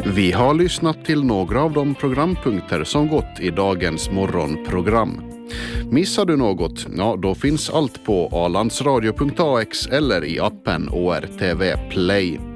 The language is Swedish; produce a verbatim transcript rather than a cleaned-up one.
Vi har lyssnat till några av de programpunkter som gått i dagens morgonprogram. Missar du något? Ja, då finns allt på alandsradio punkt a x eller i appen O R T V Play.